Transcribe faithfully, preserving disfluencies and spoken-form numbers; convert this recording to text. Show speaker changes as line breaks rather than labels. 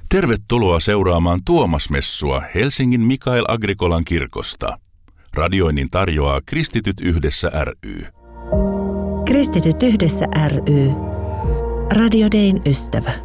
Tervetuloa seuraamaan Tuomasmessua Helsingin Mikael Agricolan kirkosta. Radioinnin tarjoaa Kristityt yhdessä ry.
Kristityt yhdessä ry. Radio Dayn ystävä.